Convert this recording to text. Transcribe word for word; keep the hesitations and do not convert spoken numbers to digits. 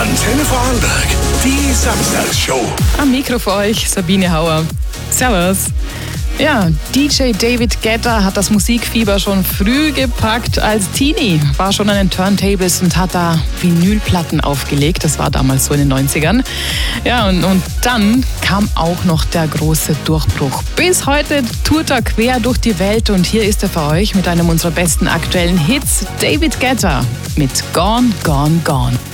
Antenne Vorarlberg, die Samstagsshow. Am Mikro für euch Sabine Hauer. Servus. Ja, D J David Guetta hat das Musikfieber schon früh gepackt. Als Teenie war schon an den Turntables und hat da Vinylplatten aufgelegt. Das war damals so in den neunzigern. Ja, und, und dann kam auch noch der große Durchbruch. Bis heute tourt er quer durch die Welt und hier ist er für euch mit einem unserer besten aktuellen Hits. David Guetta mit Gone, Gone, Gone.